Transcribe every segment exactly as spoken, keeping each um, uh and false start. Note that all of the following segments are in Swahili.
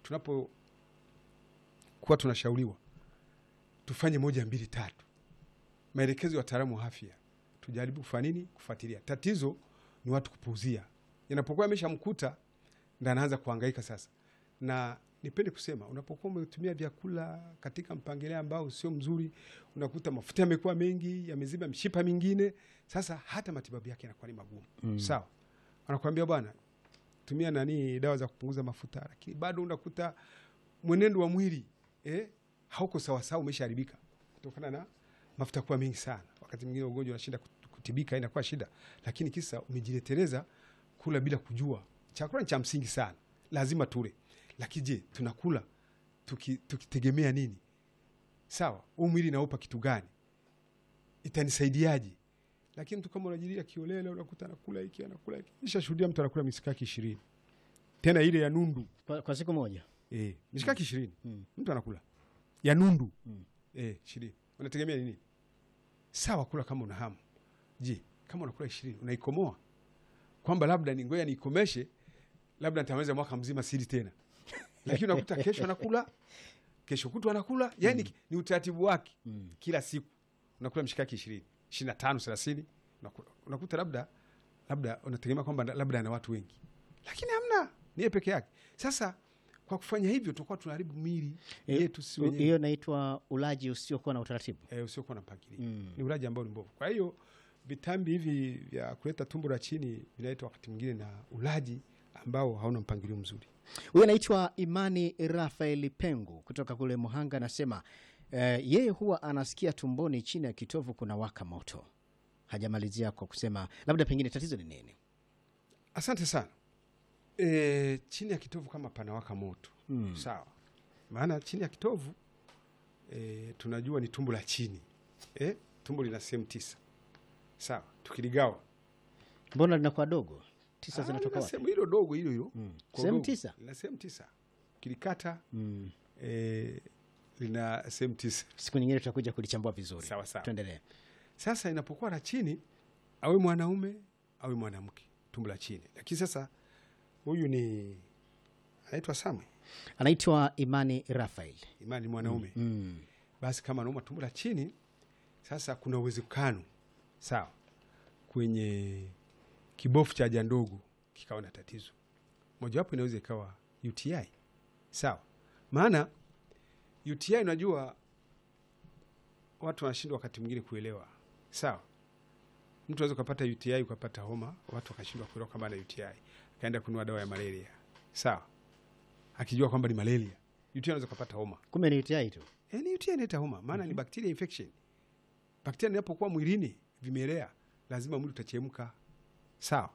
tunapo kuwa tunashauriwa tufanye moja mbili tatu, maelekezo ya wataalamu wa afya tujaribu kufanya nini? Kufuatilia. Tatizo ni watu kupuuzia. Yanapokuwa yameshamkuta ndio anaanza kuhangaika sasa. Na nipende kusema, unapokuwa umetumia vyakula katika mpangilio ambao sio mzuri, unakuta mafuta yamekuwa mengi, yameziba mishipa mingine, sasa hata matibabu yake yanakuwa ni magumu. Mm. Sawa. Anakuambia bwana, tumia nani dawa za kupunguza mafuta, lakini bado unakuta mwenendo wa mwili eh hauko sawa sawa, umeshaharibika kutokana na mafuta kuwa mengi sana. Wakati mwingine ugonjwa unashinda kutibika, inakuwa shida, lakini kisa umejileteleza kula bila kujua. Chakula ni cha msingi sana, lazima tule. Lakini je, tunakula tuki, tukitegemea nini? Sawa, huu mwili naupa kitu gani? Itanisaidiaje? Lakini mtu kama unajilia kiolela, unakuta anakula hiki anakula hiki. Nisha shuhudia mtu anakula misikaki ishirini. Tena ile ya nundu. Kwa, kwa siku moja. Eh, misikaki ishirini. Mm. Mtu anakula ya nundu. Mm. Eh, ishirini. Unategemea nini? Sawa, kula kama una hamu. Je, kama unakula ishirini, unaikomoa? Kwamba labda ni ngoja niikomeshe, labda nitamaliza mwaka mzima sili tena. Lakini unakuta kesho anakula, kesho kutwa anakula, yani mm. ni utaratibu wake. Mm. Kila siku unakula mishikaki ishirini, ishirini na tano, thelathini, unakula. Unakuta labda labda unategemea kwamba labda ana watu wengi. Lakini hamna, ni yeye peke yake. Sasa kwa kufanya hivyo tutakuwa tunaharibu miili yetu sisi wenyewe. Hiyo inaitwa ulaji usiokuwa na utaratibu. Eh, usiokuwa na mpangilio. Mm. Ni ulaji ambao ni mbovu. Kwa hiyo vitambi hivi vya kuleta tumbo la chini vinaitwa wakati mwingine na ulaji ambao hauna mpangilio mzuri. Huyu anaitwa Imani Rafael Pengu kutoka kule Muhanga, anasema eh, yeye huwa anasikia tumboni chini ya kitovu kuna waka moto. Hajamalizia kwa kusema labda pengine tatizo ni nini. Asante sana. E, chini ya kitovu kama panawaka moto. Mm. Sawa. Maana chini ya kitovu e, tunajua ni tumbo la chini. E, tumbo lina sehemu tisa. Sawa. Tukiligawa, mbona linakuwa dogo? Tisa zinatoka wapi? Sehemu hilo dogo hilo hilo. Mm. Sehemu tisa. Lina sehemu tisa. Kilikata mm. e, lina sehemu tisa. Siku nyingine tutakuja kulichambua vizuri. Sawa sawa. Tuendelee. Sasa inapokuwa la chini, awe mwanaume awe mwanamke, tumbo la chini. Lakini sasa huyu ni anaitwa Samuel. Anaitwa Imani Rafael. Imani mwanaume. Mm. Mm. Basi kama anauma tumbo la chini, sasa kuna uwezekano sawa kwenye kibofu cha haja ndogo kikawa na tatizo. Mojawapo inaweza ikawa U T I. Sawa. Maana U T I unajua watu wanashindwa wakati mwingine kuelewa. Sawa. Mtu anaweza kupata U T I ukapata homa, watu wakashindwa kuelewa kama ana U T I. Kaenda kununua dawa ya malaria. Sawa. Akijua kwamba ni malaria. U T I anaweza kupata homa. Kumbe ni U T I tu. Eh, ni U T I inaita homa, maana mm-hmm. ni bacteria infection. Bakteria inapokuwa mwilini vimelea, lazima mwili utachemka. Sawa.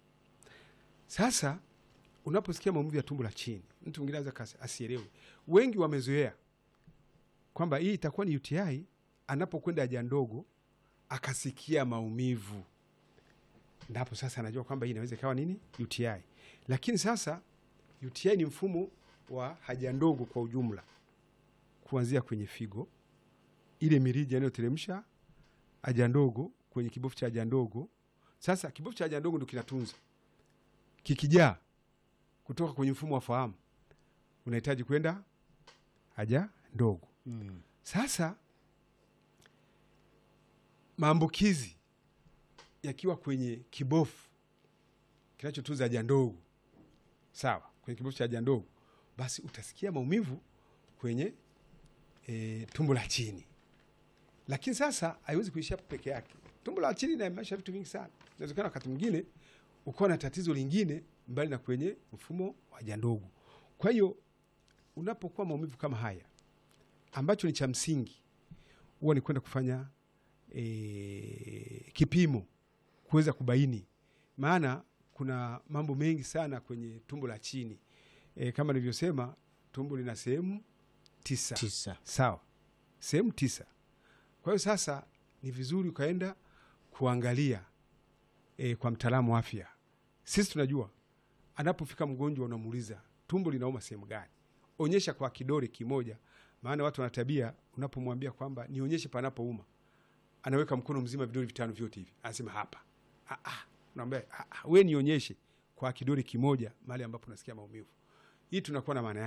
Sasa unaposikia maumivu ya tumbo la chini, mtu mwingine anaweza asielewe. Wengi wamezoea kwamba hii itakuwa ni U T I, anapokwenda haja ndogo akasikia maumivu. Ndipo sasa anajua kwamba hii inaweza ikawa nini? U T I. Lakini sasa U T I ni mfumo wa haja ndogo kwa ujumla. Kuanzia kwenye figo, ile mirija inayoteremsha haja ndogo kwenye kibofu cha haja ndogo. Sasa kibofu cha haja ndogo ndio kinatunza. Kikijaa kutoka kwenye mfumo wa fahamu, unahitaji kwenda haja ndogo. Mm. Sasa maambukizi yakiwa kwenye kibofu kinachotunza haja ndogo, sawa, kwenye kibofu cha haja ndogo, basi utasikia maumivu kwenye e, tumbo la chini. Lakini sasa haiwezi kuishia peke yake. Tumbo la chini linamaanisha vitu vingi sana. Inawezekana wakati mwingine uko na tatizo lingine mbali na kwenye mfumo wa haja ndogo. Kwa hiyo unapokuwa maumivu kama haya, ambacho ni cha msingi huwa ni kwenda kufanya e, kipimo kuweza kubaini. Maana kuna mambo mengi sana kwenye tumbo la chini. E, kama nilivyosema, tumbo lina sehemu tisa. Tisa. Sawa. Sehemu tisa. Kwa hiyo sasa ni vizuri ukaenda kuangalia e, kwa mtaalamu wa afya. Sisi tunajua anapofika mgonjwa unamuuliza tumbo linauma sehemu gani? Onyesha kwa kidole kimoja. Maana watu wana tabia, unapomwambia kwamba nionyeshe panapouma, anaweka mkono mzima vidole vitano vyote hivi. Anasema hapa. Ah ah, unaambia ah, ah, wewe nionyeshe kwa kidole kimoja mahali ambapo unasikia maumivu. Hii tunakuwa na maana